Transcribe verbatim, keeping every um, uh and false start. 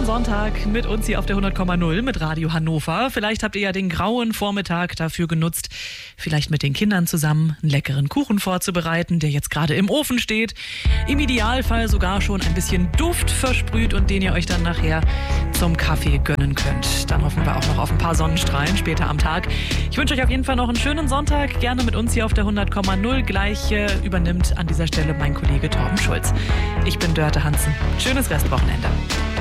schönen Sonntag mit uns hier auf der hundert Komma null mit Radio Hannover. Vielleicht habt ihr ja den grauen Vormittag dafür genutzt, vielleicht mit den Kindern zusammen einen leckeren Kuchen vorzubereiten, der jetzt gerade im Ofen steht. Im Idealfall sogar schon ein bisschen Duft versprüht und den ihr euch dann nachher zum Kaffee gönnen könnt. Dann hoffen wir auch noch auf ein paar Sonnenstrahlen später am Tag. Ich wünsche euch auf jeden Fall noch einen schönen Sonntag. Gerne mit uns hier auf der hundert Komma null. Gleich äh, übernimmt an dieser Stelle mein Kollege Torben Schulz. Ich bin Dörte Hansen. Schönes Restwochenende.